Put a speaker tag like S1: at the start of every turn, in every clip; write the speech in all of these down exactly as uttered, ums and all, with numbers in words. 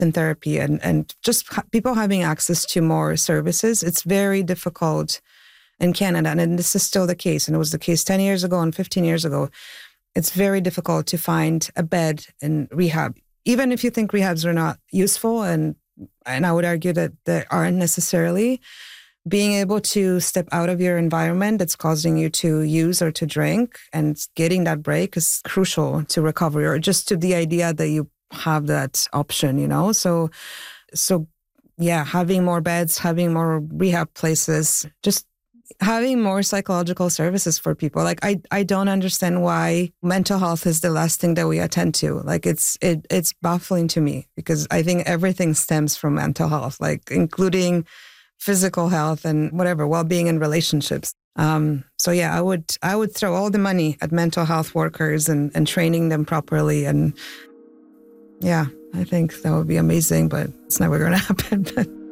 S1: in therapy and, and just ha- people having access to more services. It's very difficult in Canada, and this is still the case, and it was the case ten years ago and fifteen years ago. It's very difficult to find a bed in rehab. Even if you think rehabs are not useful, and and I would argue that they aren't necessarily, being able to step out of your environment that's causing you to use or to drink and getting that break is crucial to recovery, or just to the idea that you have that option, you know? So, so yeah, having more beds, having more rehab places, just having more psychological services for people. Like, I, I don't understand why mental health is the last thing that we attend to. Like, it's, it, it's baffling to me, because I think everything stems from mental health, like including physical health and whatever, well-being in relationships. Um, so yeah, I would I would throw all the money at mental health workers and, and training them properly. And yeah, I think that would be amazing, but it's never going to happen.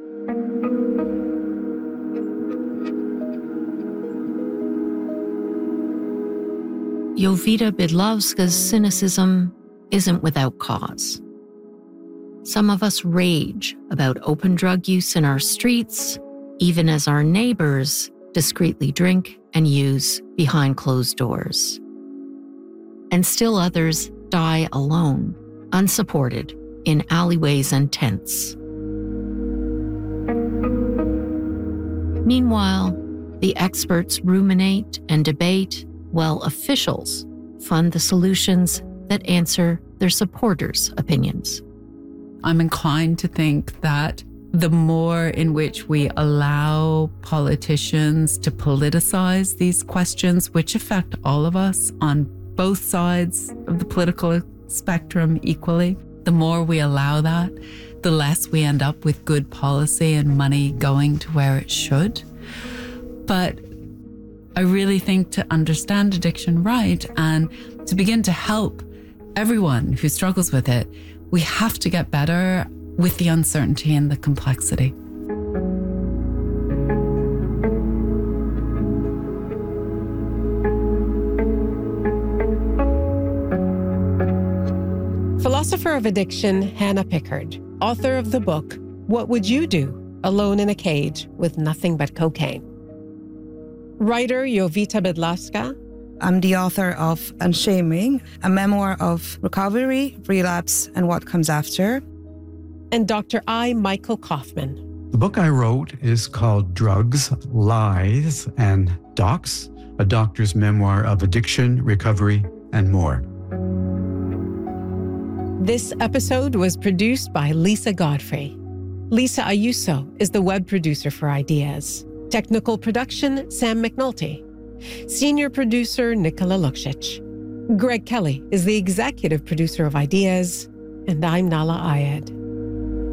S2: Jovita Bydlowska's cynicism isn't without cause. Some of us rage about open drug use in our streets, even as our neighbors discreetly drink and use behind closed doors. And still others die alone, unsupported, in alleyways and tents. Meanwhile, the experts ruminate and debate, while officials fund the solutions that answer their supporters' opinions.
S3: I'm inclined to think that the more in which we allow politicians to politicize these questions, which affect all of us on both sides of the political spectrum equally, the more we allow that, the less we end up with good policy and money going to where it should. But I really think to understand addiction right and to begin to help everyone who struggles with it, we have to get better with the uncertainty and the complexity.
S4: Philosopher of addiction Hannah Pickard, author of the book, What Would You Do Alone in a Cage with Nothing But Cocaine? Writer Jovita Bydlowska.
S1: I'm the author of Unshaming, a memoir of recovery, relapse, and what comes after.
S4: And Doctor I. Michael Kaufman.
S5: The book I wrote is called Drugs, Lies, and Docs, a doctor's memoir of addiction, recovery, and more.
S4: This episode was produced by Lisa Godfrey. Lisa Ayuso is the web producer for Ideas. Technical production, Sam McNulty. Senior producer, Nicola Luksic. Greg Kelly is the executive producer of Ideas, and I'm Nahlah Ayed.